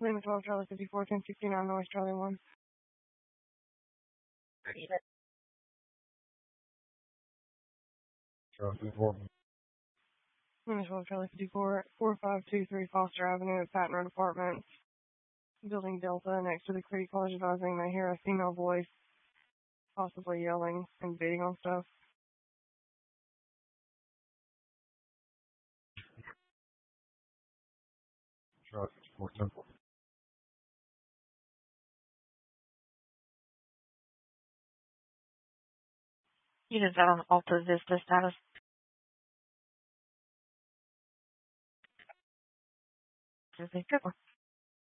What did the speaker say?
Lima 12, Charlie 54, 1069, North Charlie 1. Charlie 54. Lima 12, Charlie 54, 4523 Foster Avenue at Patton Road Apartments. Building Delta next to the creek. College advising I hear a female voice possibly yelling and beating on stuff. Charlie 54, Temple. Units out on Alta Vista status. Good one.